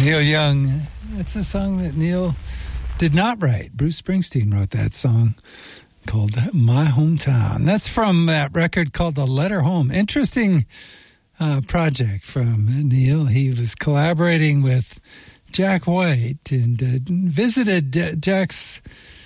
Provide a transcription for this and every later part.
Neil Young. That's a song that Neil did not write. Bruce Springsteen wrote that song called My Hometown. That's from that record called The Letter Home. Interesting project from Neil. He was collaborating with Jack White and visited Jack's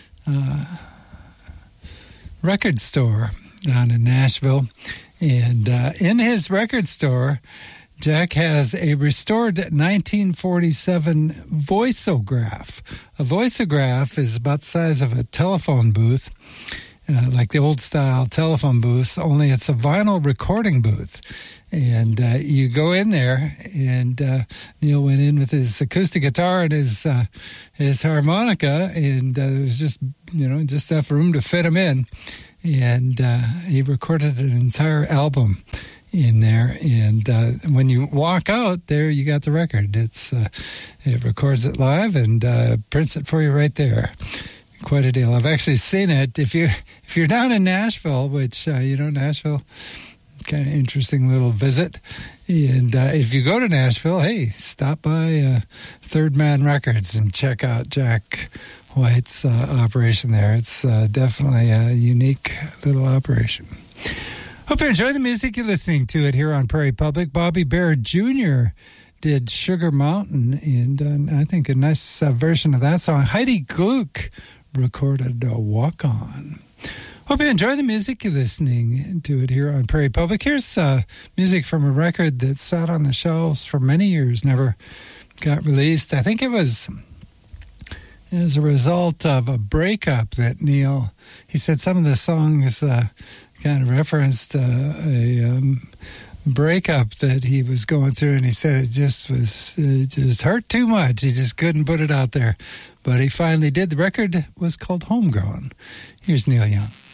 record store down in Nashville. And in his record store, Jack has a restored 1947 voiceograph. A voiceograph is about the size of a telephone booth, like the old-style telephone booth, only it's a vinyl recording booth. And you go in there, and Neil went in with his acoustic guitar and his harmonica, and there was just enough room to fit him in. And he recorded an entire album in there, and when you walk out there, you got the record. It records it live and prints it for you right there. Quite a deal. I've actually seen it. If you're down in Nashville, which Nashville, kind of interesting little visit. And if you go to Nashville, hey, stop by Third Man Records and check out Jack White's operation there. It's definitely a unique little operation. Hope you enjoy the music. You're listening to it here on Prairie Public. Bobby Bare Jr. did Sugar Mountain, and I think a nice version of that song. Heidi Gluck recorded Walk On. Hope you enjoy the music. You're listening to it here on Prairie Public. Here's music from a record that sat on the shelves for many years, never got released. I think it was as a result of a breakup that Neil, he said some of the songs kind of referenced a breakup that he was going through, and he said it just hurt too much. He just couldn't put it out there. But he finally did. The record was called Homegrown. Here's Neil Young.